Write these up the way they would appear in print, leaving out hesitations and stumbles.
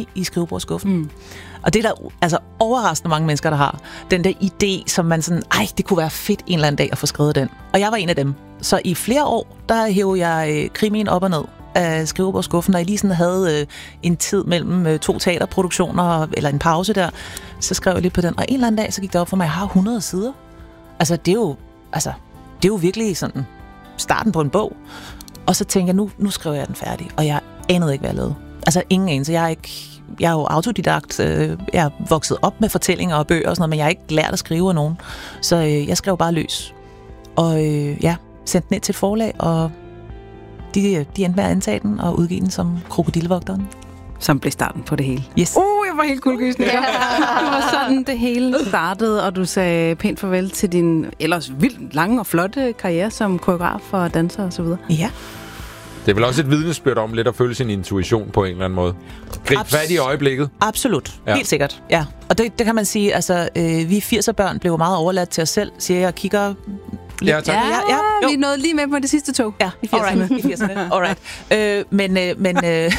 i skrivebordskuffen. Og det er der altså overraskende mange mennesker, der har. Den der idé, som man sådan, det kunne være fedt en eller anden dag at få skrevet den. Og jeg var en af dem. Så i flere år, der hævde jeg krimien op og ned af skrivebordskuffen, og jeg lige sådan havde en tid mellem 2 teaterproduktioner, eller en pause der, så skrev jeg lidt på den. Og en eller anden dag, så gik det op for mig, at jeg har 100 sider. Altså, det er jo virkelig sådan starten på en bog. Og så tænkte jeg, nu skriver jeg den færdig. Og jeg anede ikke, hvad jeg lavede. Altså, ingen anelse. Jeg er jo autodidakt. Jeg er vokset op med fortællinger og bøger og sådan noget, men jeg har ikke lært at skrive af nogen. Så jeg skrev bare løs. Og sendte den ned til et forlag, og de endte med at antage den og udgive den som Krokodillevogteren. Som blev starten på det hele. Yes. Jeg var helt kuldegysende. Det var sådan, det hele startede, og du sagde pænt farvel til din ellers vildt lange og flotte karriere som koreograf og danser og så videre. Ja. Det er vel også et vidnesbyrd om lidt at følge sin intuition på en eller anden måde. Grib fat i øjeblikket. Absolut. Ja. Helt sikkert. Ja. Og det kan man sige, altså vi 80'er-børn blev meget overladt til os selv, siger jeg og kigger. Ja, tak. Ja, vi nåede lige med på det sidste tog i 80'erne. Alright.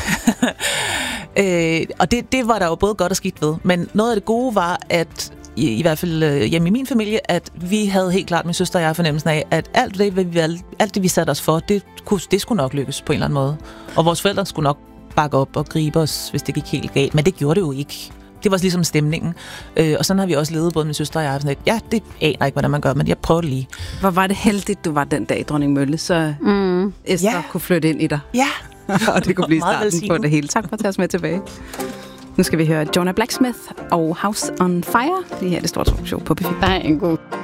Og det var der jo både godt og skidt ved. Men noget af det gode var, at i hvert fald hjemme i min familie, at vi havde helt klart, min søster og jeg, fornemmelsen af, at alt det, vi satte os for, det skulle nok lykkes på en eller anden måde. Og vores forældre skulle nok bakke op og gribe os, hvis det gik helt galt. Men det gjorde det jo ikke. Det var ligesom stemningen. Og sådan har vi også levet, både min søster og jeg. Sådan et, det aner ikke, hvordan man gør, men jeg prøver det lige. Hvor var det heldigt, du var den dag i Dronningmølle, så Esther kunne flytte ind i dig. Ja. Og det kunne blive starten på det hele. Tak for at tage os med tilbage. Nu skal vi høre Jonah Blacksmith og House on Fire. Det her er det store talkshow på P4. Der er en god